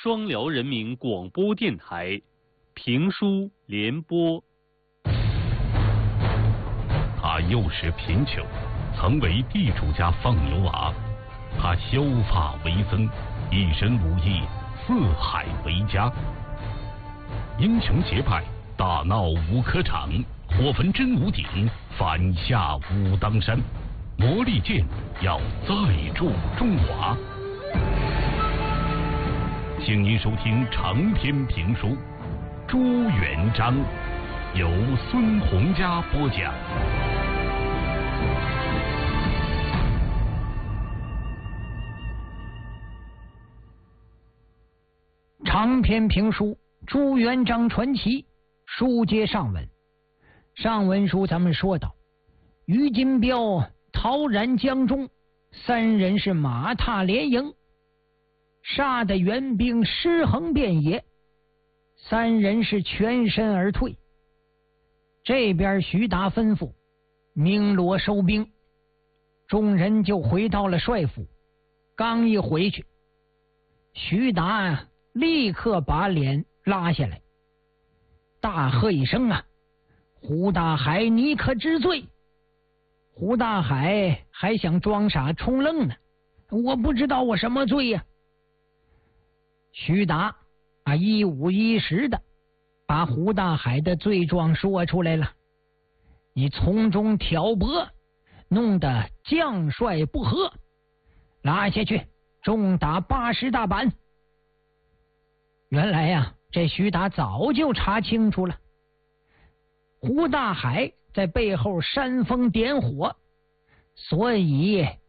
双辽人民广播电台评书联播。 他幼时贫穷，曾为地主家放牛娃。他削发为僧，一身武艺，四海为家。英雄结拜，大闹五科场，火焚真武鼎，反下武当山。魔力剑要再铸中华。请您收听长篇评书《朱元璋》，由孙洪嘉播讲。 长篇评书《朱元璋传奇》书接上文。上文书咱们说到，于金彪、陶然、江忠三人是马踏连营，杀得援兵尸横遍野，三人是全身而退。这边徐达吩咐鸣锣收兵，众人就回到了帅府。刚一回去，徐达立刻把脸拉下来，大喝一声啊，胡大海，你可知罪？胡大海还想装傻充愣呢，我不知道我什么罪呀。徐达一五一十的把胡大海的罪状说出来了。你从中挑拨，弄得将帅不和，拉下去重打80大板。原来呀，这徐达早就查清楚了，胡大海在背后煽风点火，所以